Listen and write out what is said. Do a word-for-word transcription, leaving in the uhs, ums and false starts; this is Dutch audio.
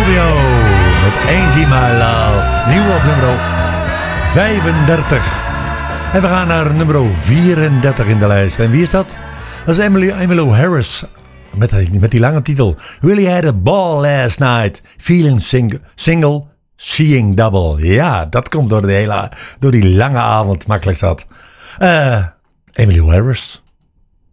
Rubio met Ain't My Love. Nieuw op nummer vijfendertig. En we gaan naar nummer vierendertig in de lijst. En wie is dat? Dat is Emily, Emmylou Harris. Met die, met die lange titel. Really had a ball last night. Feeling sing, single, seeing double. Ja, dat komt door, de hele, door die lange avond. Makkelijk zat. Uh, Emmylou Harris.